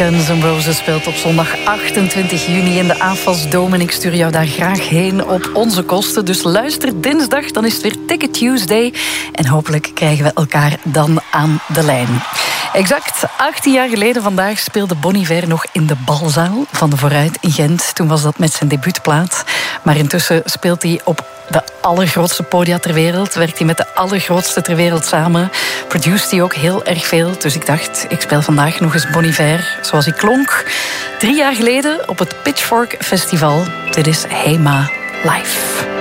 Guns N' Roses speelt op zondag 28 juni in de AFAS Dome. En ik stuur jou daar graag heen op onze kosten. Dus luister dinsdag, dan is het weer Ticket Tuesday. En hopelijk krijgen we elkaar dan aan de lijn. Exact 18 jaar geleden vandaag speelde Bon Iver nog in de balzaal van de Vooruit in Gent. Toen was dat met zijn debuutplaat. Maar intussen speelt hij op de allergrootste podia ter wereld. Werkt hij met de allergrootste ter wereld samen. Produced hij ook heel erg veel. Dus ik dacht, ik speel vandaag nog eens Bon Iver zoals hij klonk 3 jaar geleden op het Pitchfork Festival. Dit is Hey Ma Live.